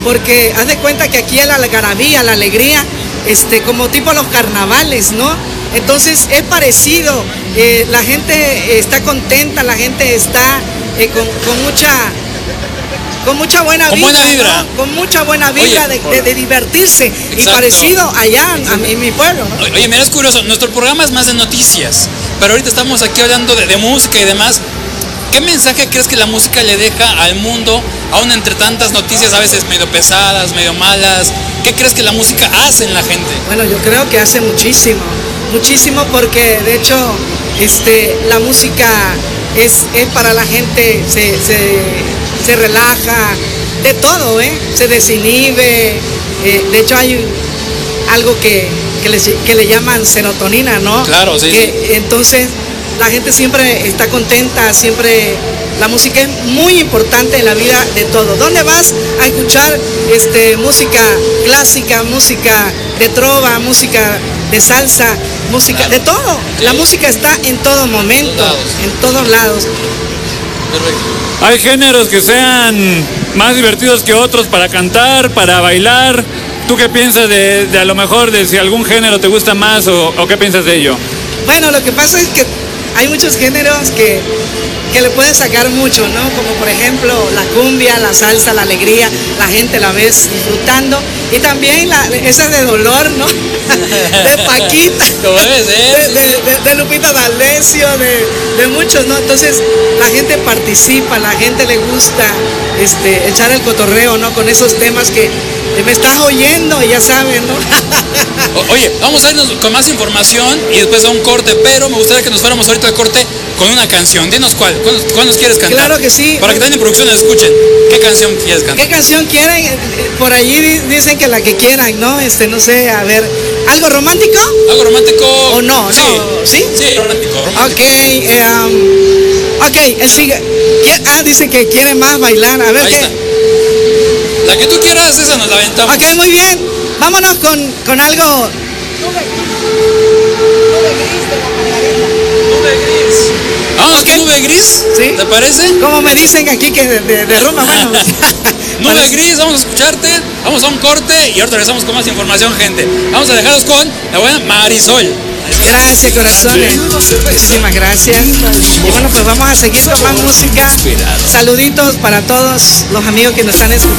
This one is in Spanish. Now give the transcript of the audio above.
Porque haz de cuenta que aquí en la algarabía, la alegría, como tipo los carnavales, ¿no? Entonces es parecido, la gente está contenta, la gente está con mucha buena vibra, buena vibra. ¿no? Con mucha buena vibra. Oye, de divertirse. Exacto. Y parecido allá en mi pueblo, ¿no? Oye, mira, es curioso, nuestro programa es más de noticias, pero ahorita estamos aquí hablando de música y demás. ¿Qué mensaje crees que la música le deja al mundo, aún entre tantas noticias a veces medio pesadas, medio malas? ¿Qué crees que la música hace en la gente? Bueno, yo creo que hace muchísimo, muchísimo, porque de hecho la música es para la gente, se relaja, de todo, se desinhibe. De hecho hay algo que le llaman serotonina, ¿no? Claro, sí. Entonces la gente siempre está contenta, siempre la música es muy importante en la vida de todos. ¿Dónde vas a escuchar música clásica, música de trova, música de salsa, música, claro, de todo? Sí. La música está en todo momento, en todos lados. Perfecto. Hay géneros que sean más divertidos que otros para cantar, para bailar. ¿Tú qué piensas de a lo mejor de si algún género te gusta más o qué piensas de ello? Bueno, lo que pasa es que hay muchos géneros que le pueden sacar mucho, ¿no? Como por ejemplo la cumbia, la salsa, la alegría, la gente la ves disfrutando. Y también esa de dolor, ¿no? De Paquita, de Lupita D'Alessio, de muchos, ¿no? Entonces la gente participa, la gente le gusta echar el cotorreo, ¿no? Con esos temas que me estás oyendo, ya saben, ¿no? Oye, vamos a irnos con más información y después a un corte, pero me gustaría que nos fuéramos ahorita al corte con una canción. Dinos cuál nos quieres cantar. Claro que sí. Para que también en producción escuchen. ¿Qué canción quieres cantar? ¿Qué canción quieren? Por allí dicen que la que quieran, ¿no? No sé, a ver. ¿Algo romántico? ¿Algo romántico? ¿O no? Sí. No. ¿Sí? Sí, romántico. Ok, dice que quiere más bailar. A ver ahí qué. Está. La que tú quieras, esa nos la aventamos. Ok, muy bien. Vámonos con algo. Nube gris. Vamos, okay. Nube gris. ¿Sí? ¿Te parece? Como me dicen aquí que de rumba, bueno. Nube gris, vamos a escucharte. Vamos a un corte y ahorita regresamos con más información, gente. Vamos a dejarlos con la buena Marisol. Gracias, corazones. Muchísimas gracias. Y bueno, pues vamos a seguir con más música. Saluditos para todos los amigos que nos están escuchando.